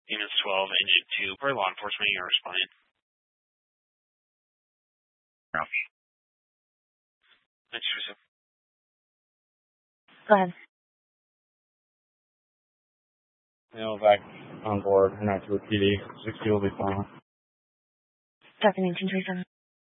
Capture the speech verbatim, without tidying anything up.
Units twelve, Engine two, per law enforcement, you're responding. Okay. Thanks, Teresa. Go ahead. Mail back on board, and not to a P D. sixty will be fine. Talking eighteen twenty-seven.